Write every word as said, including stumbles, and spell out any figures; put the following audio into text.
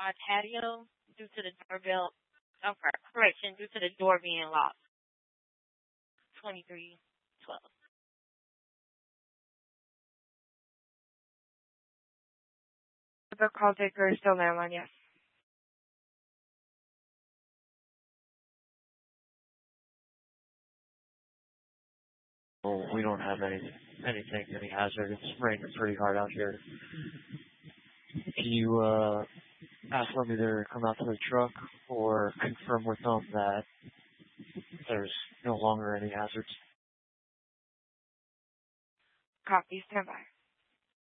our patio due to the doorbell. Oh, correction, due to the door being locked. Twenty-three twelve. The call taker is still landline, yes. Well, we don't have any anything, any hazard. It's raining pretty hard out here. Can you uh, ask them either come out to the truck or confirm with them that there's no longer any hazards? Copy, stand by.